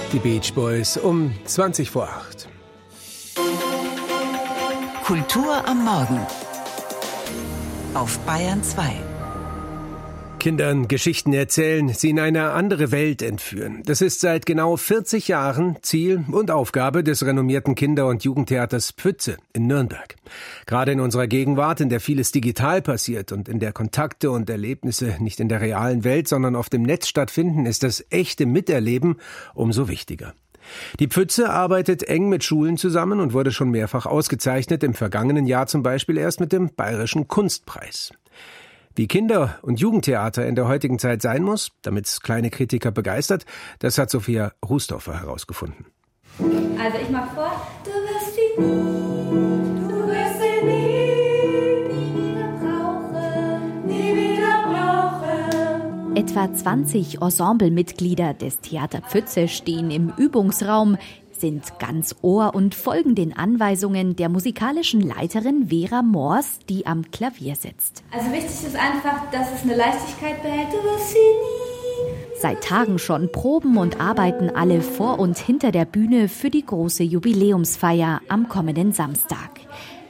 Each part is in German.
Die Beach Boys um 7:20. Kultur am Morgen auf Bayern 2. Kindern Geschichten erzählen, sie in eine andere Welt entführen. Das ist seit genau 40 Jahren Ziel und Aufgabe des renommierten Kinder- und Jugendtheaters Pfütze in Nürnberg. Gerade in unserer Gegenwart, in der vieles digital passiert und in der Kontakte und Erlebnisse nicht in der realen Welt, sondern auf dem Netz stattfinden, ist das echte Miterleben umso wichtiger. Die Pfütze arbeitet eng mit Schulen zusammen und wurde schon mehrfach ausgezeichnet, im vergangenen Jahr zum Beispiel erst mit dem Bayerischen Kunstpreis. Wie Kinder- und Jugendtheater in der heutigen Zeit sein muss, damit es kleine Kritiker begeistert, das hat Sophia Rußdorfer herausgefunden. Also ich mach vor, du wirst sie nie wieder brauchen. Etwa 20 Ensemblemitglieder des Theater Pfütze stehen im Übungsraum, sind ganz Ohr und folgen den Anweisungen der musikalischen Leiterin Vera Mors, die am Klavier sitzt. Also wichtig ist einfach, dass es eine Leichtigkeit behält. Du wirst sie nie. Seit Tagen schon proben und arbeiten alle vor und hinter der Bühne für die große Jubiläumsfeier am kommenden Samstag.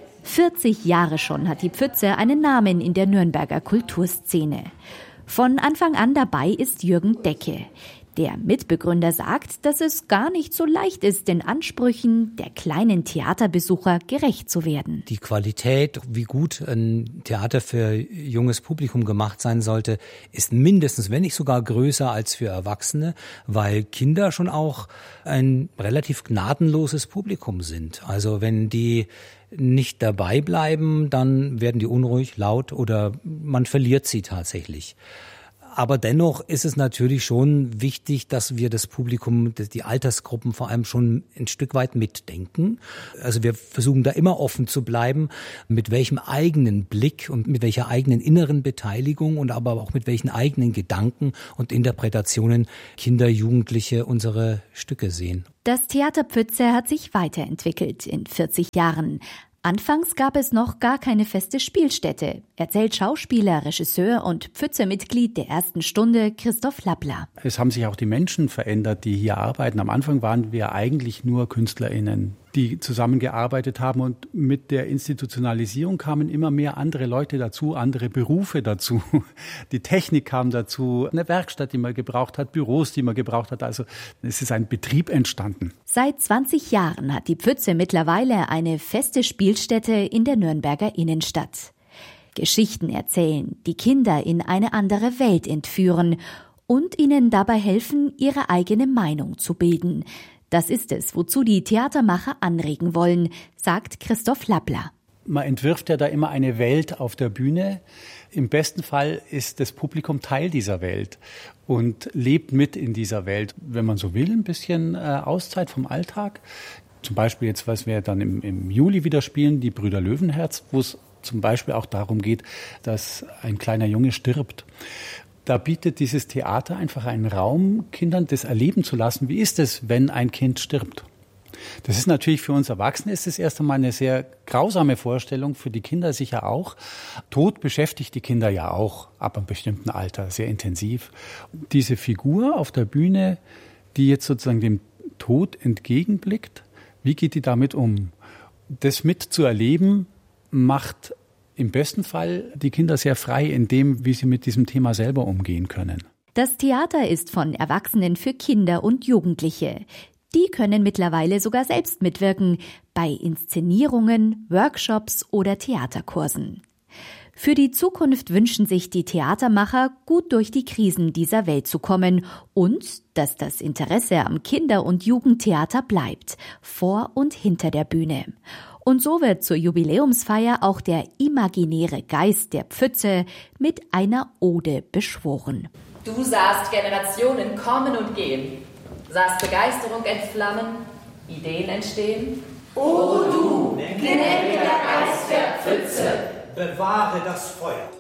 40 Jahre schon hat die Pfütze einen Namen in der Nürnberger Kulturszene. Von Anfang an dabei ist Jürgen Decke. Der Mitbegründer sagt, dass es gar nicht so leicht ist, den Ansprüchen der kleinen Theaterbesucher gerecht zu werden. Die Qualität, wie gut ein Theater für junges Publikum gemacht sein sollte, ist mindestens, wenn nicht sogar größer als für Erwachsene, weil Kinder schon auch ein relativ gnadenloses Publikum sind. Also wenn die nicht dabei bleiben, dann werden die unruhig, laut oder man verliert sie tatsächlich. Aber dennoch ist es natürlich schon wichtig, dass wir das Publikum, die Altersgruppen vor allem schon ein Stück weit mitdenken. Also wir versuchen da immer offen zu bleiben, mit welchem eigenen Blick und mit welcher eigenen inneren Beteiligung und aber auch mit welchen eigenen Gedanken und Interpretationen Kinder, Jugendliche unsere Stücke sehen. Das Theater Pfütze hat sich weiterentwickelt in 40 Jahren. Anfangs gab es noch gar keine feste Spielstätte, erzählt Schauspieler, Regisseur und Pfütze-Mitglied der ersten Stunde Christoph Lappler. Es haben sich auch die Menschen verändert, die hier arbeiten. Am Anfang waren wir eigentlich nur KünstlerInnen, die zusammengearbeitet haben, und mit der Institutionalisierung kamen immer mehr andere Leute dazu, andere Berufe dazu. Die Technik kam dazu, eine Werkstatt, die man gebraucht hat, Büros, die man gebraucht hat. Also es ist ein Betrieb entstanden. Seit 20 Jahren hat die Pfütze mittlerweile eine feste Spielstätte in der Nürnberger Innenstadt. Geschichten erzählen, die Kinder in eine andere Welt entführen und ihnen dabei helfen, ihre eigene Meinung zu bilden. Das ist es, wozu die Theatermacher anregen wollen, sagt Christoph Lappler. Man entwirft ja da immer eine Welt auf der Bühne. Im besten Fall ist das Publikum Teil dieser Welt und lebt mit in dieser Welt. Wenn man so will, ein bisschen Auszeit vom Alltag. Zum Beispiel jetzt, was wir dann im Juli wieder spielen, die Brüder Löwenherz, wo es zum Beispiel auch darum geht, dass ein kleiner Junge stirbt. Da bietet dieses Theater einfach einen Raum, Kindern das erleben zu lassen. Wie ist es, wenn ein Kind stirbt? Das ist natürlich für uns Erwachsene ist das erst einmal eine sehr grausame Vorstellung, für die Kinder sicher auch. Tod beschäftigt die Kinder ja auch ab einem bestimmten Alter sehr intensiv. Diese Figur auf der Bühne, die jetzt sozusagen dem Tod entgegenblickt, wie geht die damit um? Das mitzuerleben macht im besten Fall die Kinder sehr frei in dem, wie sie mit diesem Thema selber umgehen können. Das Theater ist von Erwachsenen für Kinder und Jugendliche. Die können mittlerweile sogar selbst mitwirken bei Inszenierungen, Workshops oder Theaterkursen. Für die Zukunft wünschen sich die Theatermacher, gut durch die Krisen dieser Welt zu kommen und dass das Interesse am Kinder- und Jugendtheater bleibt, vor und hinter der Bühne. Und so wird zur Jubiläumsfeier auch der imaginäre Geist der Pfütze mit einer Ode beschworen. Du sahst Generationen kommen und gehen, sahst Begeisterung entflammen, Ideen entstehen. O du, gnädiger Geist der Pfütze, bewahre das Feuer.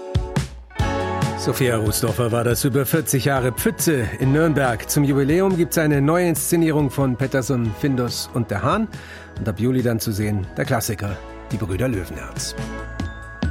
Sophia Rußdorfer war das über 40 Jahre Pfütze in Nürnberg. Zum Jubiläum gibt es eine Neuinszenierung von Pettersson, Findus und der Hahn. Und ab Juli dann zu sehen der Klassiker, die Brüder Löwenherz.